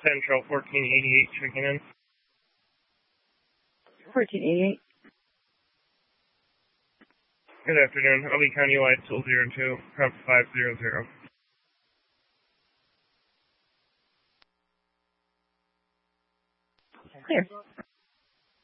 Central 1488 checking in. 1488. Good afternoon. LB County Wide Tool 02, prompt 500. Clear.